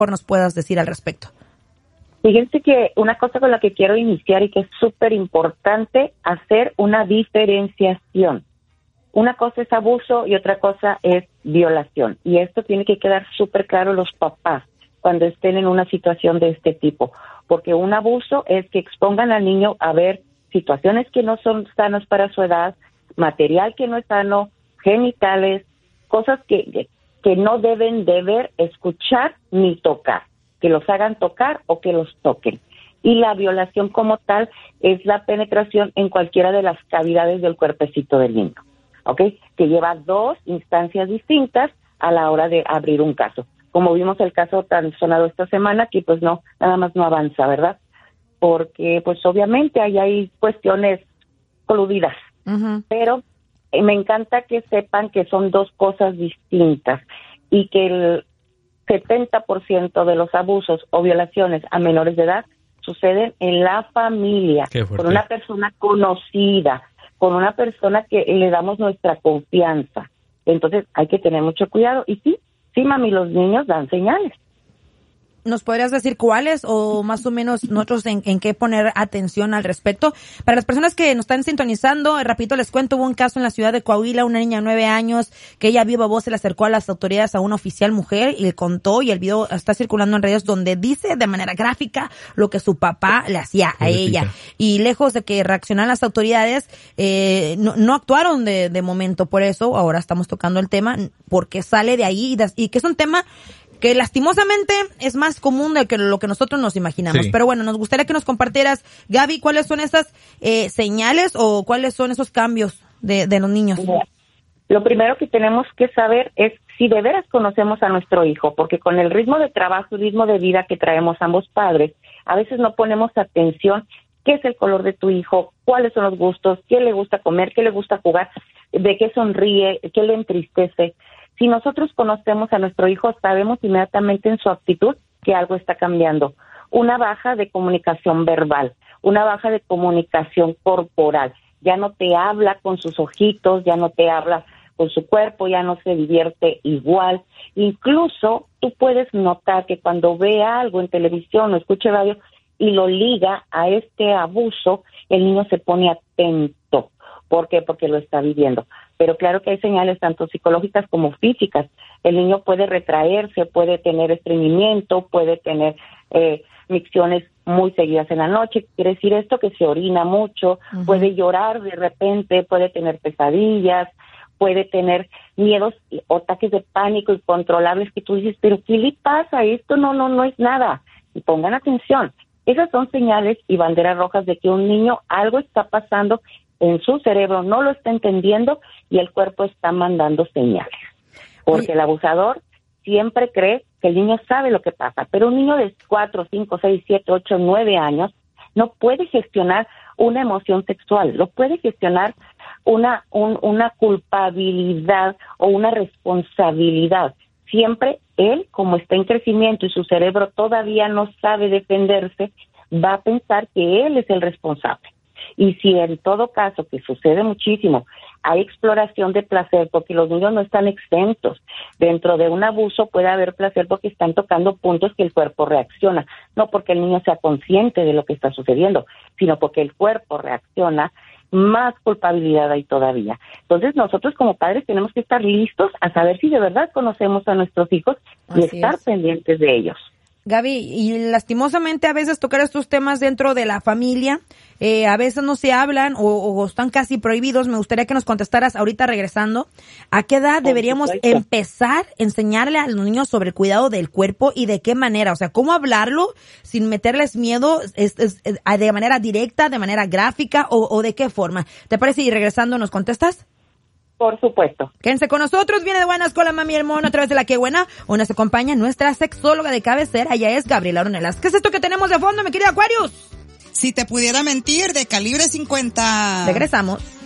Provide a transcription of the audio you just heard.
nos puedas decir al respecto. Fíjense que una cosa con la que quiero iniciar y que es súper importante, hacer una diferenciación. Una cosa es abuso y otra cosa es violación. Y esto tiene que quedar súper claro los papás cuando estén en una situación de este tipo. Porque un abuso es que expongan al niño a ver situaciones que no son sanas para su edad, material que no es sano, genitales, cosas que no deben de ver, escuchar ni tocar, que los hagan tocar o que los toquen. Y la violación como tal es la penetración en cualquiera de las cavidades del cuerpecito del niño, ¿ok? Que lleva 2 instancias distintas a la hora de abrir un caso. Como vimos el caso tan sonado esta semana, que pues no, nada más no avanza, ¿verdad? Porque pues obviamente ahí hay cuestiones coludidas, pero me encanta que sepan que son 2 cosas distintas y que el 70% de los abusos o violaciones a menores de edad suceden en la familia, con una persona conocida, con una persona que le damos nuestra confianza. Entonces hay que tener mucho cuidado. Y sí, mami, los niños dan señales. ¿Nos podrías decir cuáles o más o menos nosotros en qué poner atención al respecto? Para las personas que nos están sintonizando, rapidito les cuento, hubo un caso en la ciudad de Coahuila, una niña de 9 años que ella viva voz se le acercó a las autoridades a una oficial mujer y le contó, y el video está circulando en redes donde dice de manera gráfica lo que su papá le hacía a ella. Y lejos de que reaccionaran las autoridades, no actuaron de momento. Por eso ahora estamos tocando el tema, porque sale de ahí y que es un tema que lastimosamente es más común de lo que nosotros nos imaginamos. Sí. Pero bueno, nos gustaría que nos compartieras, Gaby, cuáles son esas señales o cuáles son esos cambios de los niños. Lo primero que tenemos que saber es si de veras conocemos a nuestro hijo, porque con el ritmo de trabajo y ritmo de vida que traemos ambos padres, a veces no ponemos atención qué es el color de tu hijo, cuáles son los gustos, qué le gusta comer, qué le gusta jugar, de qué sonríe, qué le entristece. Si nosotros conocemos a nuestro hijo, sabemos inmediatamente en su actitud que algo está cambiando. Una baja de comunicación verbal, una baja de comunicación corporal. Ya no te habla con sus ojitos, ya no te habla con su cuerpo, ya no se divierte igual. Incluso tú puedes notar que cuando ve algo en televisión o escuche radio y lo liga a este abuso, el niño se pone atento. ¿Por qué? Porque lo está viviendo. Pero claro que hay señales tanto psicológicas como físicas. El niño puede retraerse, puede tener estreñimiento, puede tener micciones muy seguidas en la noche. Quiere decir esto que se orina mucho, puede llorar de repente, puede tener pesadillas, puede tener miedos o ataques de pánico incontrolables que tú dices, pero ¿qué le pasa? Esto no es nada. Y pongan atención. Esas son señales y banderas rojas de que un niño algo está pasando en su cerebro, no lo está entendiendo y el cuerpo está mandando señales. Porque el abusador siempre cree que el niño sabe lo que pasa, pero un niño de 4, 5, 6, 7, 8, 9 años no puede gestionar una emoción sexual, lo puede gestionar una culpabilidad o una responsabilidad. Siempre él, como está en crecimiento y su cerebro todavía no sabe defenderse, va a pensar que él es el responsable. Y si en todo caso, que sucede muchísimo, hay exploración de placer, porque los niños no están exentos. Dentro de un abuso puede haber placer porque están tocando puntos que el cuerpo reacciona. No porque el niño sea consciente de lo que está sucediendo, sino porque el cuerpo reacciona, más culpabilidad hay todavía. Entonces nosotros como padres tenemos que estar listos a saber si de verdad conocemos a nuestros hijos y estar pendientes de ellos. Gaby, y lastimosamente a veces tocar estos temas dentro de la familia, a veces no se hablan o están casi prohibidos. Me gustaría que nos contestaras ahorita regresando, ¿a qué edad deberíamos empezar a enseñarle a los niños sobre el cuidado del cuerpo y de qué manera? O sea, ¿cómo hablarlo sin meterles miedo de manera directa, de manera gráfica o de qué forma? ¿Te parece? Y regresando, ¿nos contestas? Por supuesto. Quédense con nosotros, viene de buenas con la mami y el mono a través de La Qué Buena. Hoy nos acompaña nuestra sexóloga de cabecera, ella es Gabriela Ornelas. ¿Qué es esto que tenemos de fondo, mi querida Aquarius? Si te pudiera mentir, de Calibre 50. Regresamos.